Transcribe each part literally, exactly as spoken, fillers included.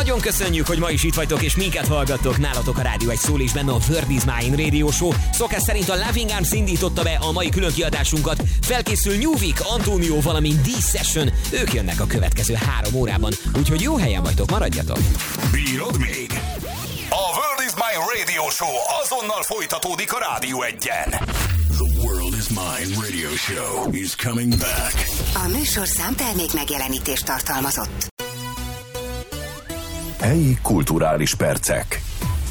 Nagyon köszönjük, hogy ma is itt vagytok és minket hallgattok. Nálatok a Rádió egy szól és benne a World is Mine Radio Show. Szokás szerint a Loving Arms indította be a mai különkiadásunkat. Felkészül New Week, Antonio, valamint D-Session. Ők jönnek a következő három órában. Úgyhogy jó helyen vagytok, maradjatok. Bírod még? A World is Mine Radio Show azonnal folytatódik a Rádió egyen. The World is Mine Radio Show is coming back. A műsorszám termék megjelenítést tartalmazott. Helyi kulturális percek.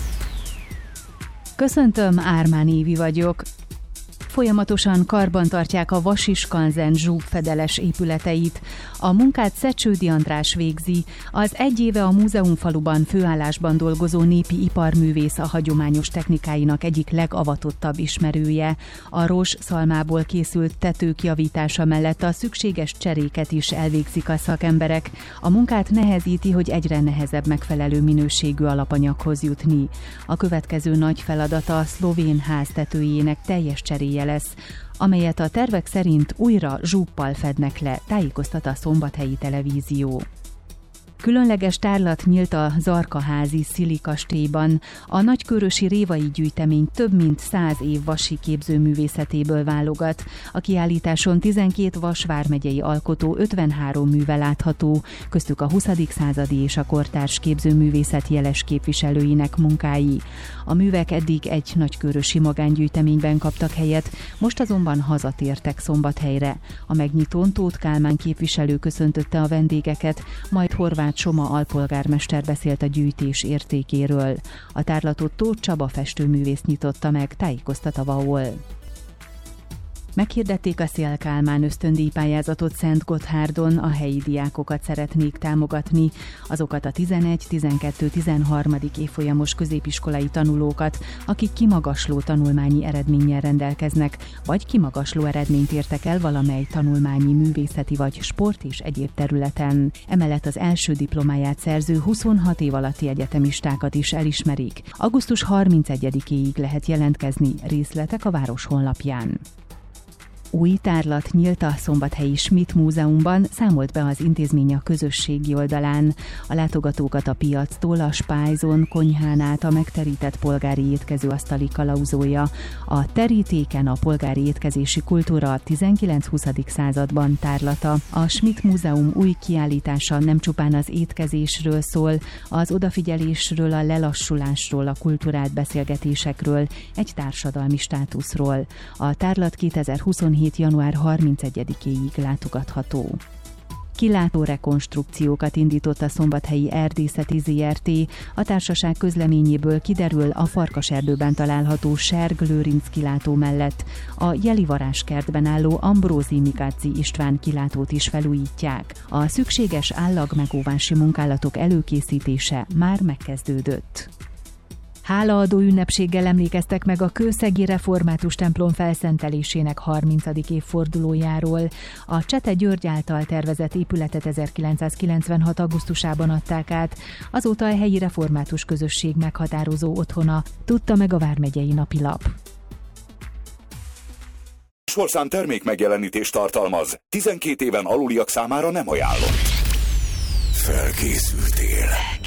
Köszöntöm, Ármán Évi vagyok. Folyamatosan karbantartják a Vasiskanzen Zsúb fedeles épületeit. A munkát Szecsődi András végzi, az egy éve a múzeumfaluban főállásban dolgozó népi iparművész, a hagyományos technikáinak egyik legavatottabb ismerője. A rozs szalmából készült tetők javítása mellett a szükséges cseréket is elvégzik a szakemberek. A munkát nehezíti, hogy egyre nehezebb megfelelő minőségű alapanyaghoz jutni. A következő nagy feladata a szlovén ház tetőjének teljes cseréje lesz, amelyet a tervek szerint újra zsúppal fednek le, tájékoztat a Szombathelyi Televízió. Különleges tárlat nyílt a Zarkaházi Szili kastélyban. A nagykőrösi révai gyűjtemény több mint száz év vasi képzőművészetéből válogat. A kiállításon tizenkét Vas vármegyei alkotó ötvenhárom műve látható, köztük a huszadik századi és a kortárs képzőművészet jeles képviselőinek munkái. A művek eddig egy nagykőrösi magángyűjteményben kaptak helyet, most azonban hazatértek Szombathelyre. A megnyitón Tóth Kálmán képviselő köszöntötte a vendégeket, majd Horváth Soma alpolgármester beszélt a gyűjtés értékéről. A tárlatot Tóth Csaba festőművész nyitotta meg, tájékoztat a VAOL. Meghirdették a Széll Kálmán ösztöndíjpályázatot Szentgotthárdon, a helyi diákokat szeretnék támogatni, azokat a tizenegy, tizenkettő, tizenharmadik évfolyamos középiskolai tanulókat, akik kimagasló tanulmányi eredménnyel rendelkeznek, vagy kimagasló eredményt értek el valamely tanulmányi, művészeti vagy sport és egyéb területen. Emellett az első diplomáját szerző huszonhat év alatti egyetemistákat is elismerik. augusztus harmincegyedikéig lehet jelentkezni, részletek a város honlapján. Új tárlat nyílt a szombathelyi Schmidt Múzeumban, számolt be az intézmény a közösségi oldalán. A látogatókat a piactól, a spájzon, konyhán át a megterített polgári étkezőasztali kalauzolja. A terítéken a polgári étkezési kultúra a tizenkilenc-huszadik században tárlata. A Schmidt Múzeum új kiállítása nem csupán az étkezésről szól, az odafigyelésről, a lelassulásról, a kulturált beszélgetésekről, egy társadalmi státuszról. A tárlat kétezer-huszonhét január harmincegyedikéig látogatható. Kilátó rekonstrukciókat indított a Szombathelyi Erdészeti zé er té. A társaság közleményéből kiderül, a Farkaserdőben található Serg Lőrinc kilátó mellett a Jelivarázskertben álló Ambrózi Mikáczi István kilátót is felújítják. A szükséges állagmegóvási munkálatok előkészítése már megkezdődött. Hálaadó ünnepséggel emlékeztek meg a kőszegi református templom felszentelésének harmincadik évfordulójáról. A Csete György által tervezett épületet ezerkilencszázkilencvenhat. augusztusában adták át, azóta a helyi református közösség meghatározó otthona, tudta meg a vármegyei napilap. Sorszám termék megjelenítést tartalmaz. tizenkét éven aluliak számára nem ajánlott. Felkészültél.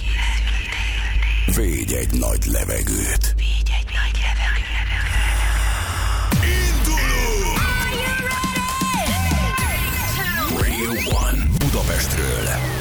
Védj egy nagy levegőt. Védj egy nagy levegőt. Indulunk! Radio One Budapestről.